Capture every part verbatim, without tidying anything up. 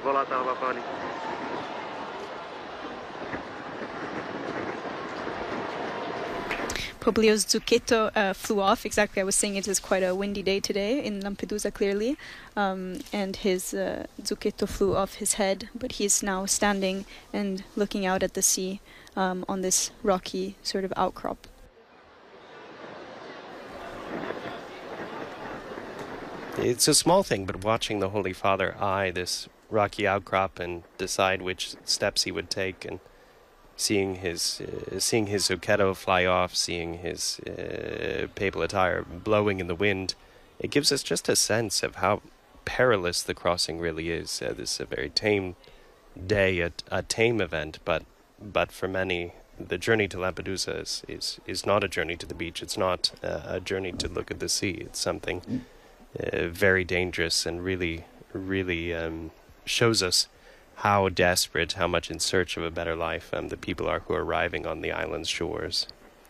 volata vapali. Pope Leo's Zucchetto uh, flew off. Exactly, I was saying it is quite a windy day today in Lampedusa, clearly. Um, and his uh, Zucchetto flew off his head, but he's now standing and looking out at the sea um, on this rocky sort of outcrop. It's a small thing, but watching the Holy Father eye this rocky outcrop and decide which steps he would take, and seeing his uh, seeing his Zucchetto fly off, seeing his uh, papal attire blowing in the wind, it gives us just a sense of how perilous the crossing really is. Uh, this is a very tame day, a, a tame event, but but for many, the journey to Lampedusa is, is, is not a journey to the beach. It's not uh, a journey to look at the sea. It's something uh, very dangerous and really, really um, shows us how desperate, how much in search of a better life um, the people are who are arriving on the island's shores.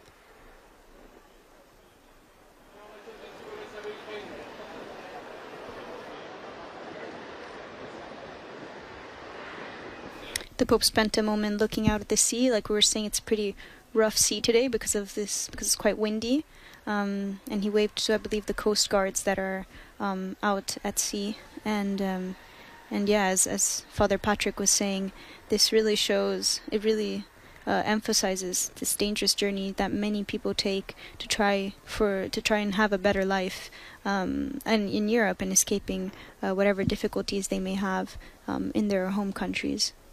The Pope spent a moment looking out at the sea. Like we were saying, it's a pretty rough sea today because of this, because it's quite windy. Um, and he waved to, I believe, the coast guards that are um, out at sea. And um, and yeah, as as Father Patrick was saying, this really shows, it really uh, emphasizes this dangerous journey that many people take to try for to try and have a better life, um, and in Europe, and escaping uh, whatever difficulties they may have um, in their home countries.